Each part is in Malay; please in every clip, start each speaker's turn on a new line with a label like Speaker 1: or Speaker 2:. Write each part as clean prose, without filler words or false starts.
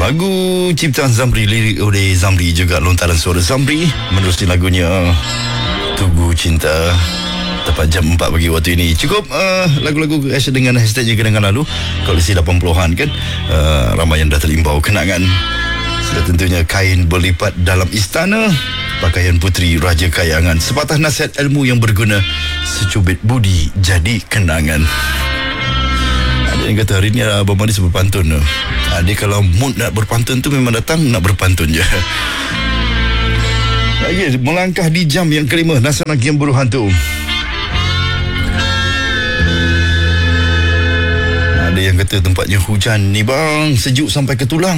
Speaker 1: Lagu ciptaan Zamri, lirik oleh Zamri, juga lontaran suara Zamri. Menerusi lagunya Tugu Cinta, tepat jam 4 pagi waktu ini. Cukup lagu-lagu dengan hashtagnya kenangan lalu, koleksi 80-an kan. Ramai yang dah terimbau kenangan. Sudah tentunya kain berlipat dalam istana, pakaian putri Raja Kayangan, sepatah nasihat ilmu yang berguna, secubit budi jadi kenangan. Ada yang kata hari ni Abang Manis berpantun. Dia kalau mood nak berpantun tu memang datang nak berpantun je. Lagi melangkah di jam yang kelima, Nasional Game Buruh Hantu. Ada yang kata tempatnya hujan ni bang, sejuk sampai ke tulang.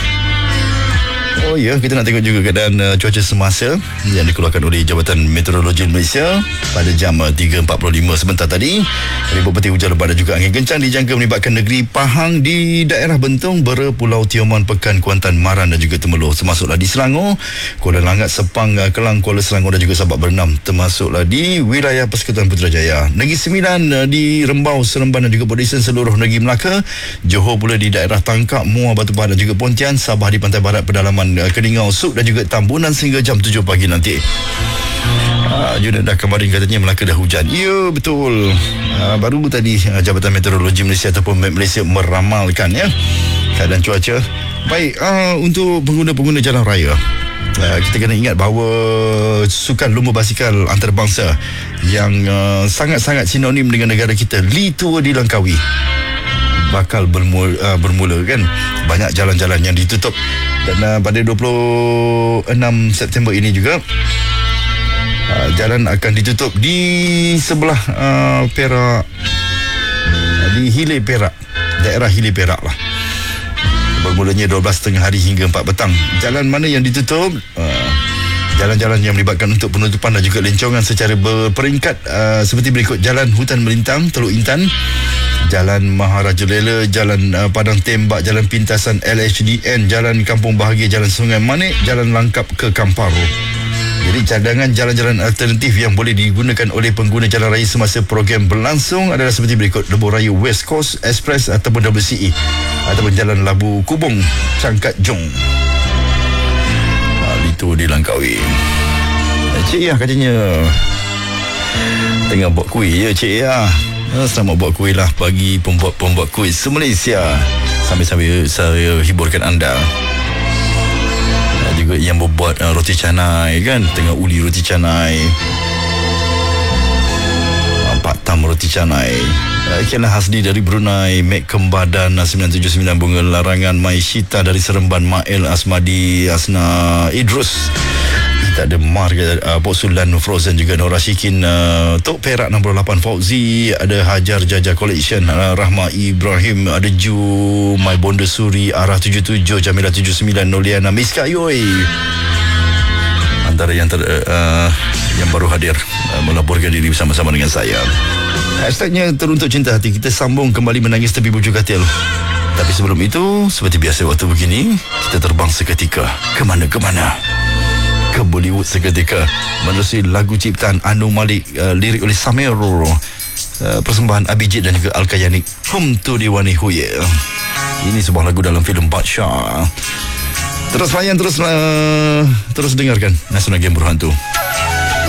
Speaker 1: Oh ya, kita nak tengok juga keadaan cuaca semasa yang dikeluarkan oleh Jabatan Meteorologi Malaysia pada jam 3.45 sebentar tadi. Ribut peti hujan lebat dan juga angin kencang dijangka melibatkan negeri Pahang di daerah Bentong, Bera, Pulau Tioman, Pekan, Kuantan, Maran dan juga Temerloh. Termasuklah di Selangor, Kuala Langat, Sepang, Kelang, Kuala Selangor dan juga Sabak Bernam. Termasuklah di wilayah Persekutuan Putrajaya. Negeri Sembilan di Rembau, Seremban dan juga Port Dickson, seluruh negeri Melaka. Johor pula di daerah Tangkap, Muar, Batu Pahat dan juga Pontian. Sabah di pantai barat pedalaman Keningau, Suk dan juga Tambunan sehingga jam 7 pagi nanti. Unit dah kemarin katanya Melaka dah hujan. Ya, betul. Baru tadi Jabatan Meteorologi Malaysia ataupun Met Malaysia meramalkan ya keadaan cuaca. Baik, untuk pengguna-pengguna jalan raya, kita kena ingat bahawa sukan lumba basikal antarabangsa yang sangat-sangat sinonim dengan negara kita, Li-Tour di Langkawi, bakal bermula kan. Banyak jalan-jalan yang ditutup. Dan pada 26 September ini juga jalan akan ditutup di sebelah Perak, di Hilir Perak, daerah Hilir Perak lah. Bermulanya 12 tengah hari hingga 4 petang. Jalan mana yang ditutup? Jalan-jalan yang melibatkan untuk penutupan dan juga lencongan secara berperingkat seperti berikut: Jalan Hutan Melintang, Teluk Intan, Jalan Maharaja Lela, Jalan Padang Tembak, Jalan Pintasan LHDN, Jalan Kampung Bahagia, Jalan Sungai Manik, Jalan Langkap ke Kamparu. Jadi cadangan jalan-jalan alternatif yang boleh digunakan oleh pengguna jalan raya semasa program berlangsung adalah seperti berikut: Lebuh Raya West Coast Express ataupun WCE, ataupun Jalan Labu Kubung, Cangkat Jong. Itu di Langkawi. Cik ya katanya tengah buat kuih ya Cik ya. Selamat buat kuih lah bagi pembuat kuih se-Malaysia. Sambil-sambil saya hiburkan anda. Juga yang membuat roti canai kan, tengah uli roti canai, Pak Tam roti canai. Kianlah Hasdi dari Brunei, Mek Kembadan 979, Bunga Larangan, Mai Syita dari Seremban, Mail Asmadi, Asna Idrus, tak ada Mar, Pok Sulan Frozen, juga Nora Syikin, Tok Perak 68, Fauzi, ada Hajar Jaja Collection, Rahma Ibrahim, ada Ju, My Bonda Suri, Arah 77, Jamilah 79, Noliana, Miska Yoi. Antara yang baru hadir melaporkan diri bersama-sama dengan saya. Hashtagnya Teruntuk Cinta Hati. Kita sambung kembali menangis tepi bujur katil. Tapi sebelum itu, seperti biasa waktu begini, kita terbang seketika ke mana-kemana, ke Bollywood seketika, menerusi lagu ciptaan Anu Malik, lirik oleh Samir, persembahan Abhijit dan juga Al-Kayani, Hum Tu Diwani Huye. Ini sebuah lagu dalam filem Badshah. Terus layan, terus dengarkan Nasional Game Buruh Hantu.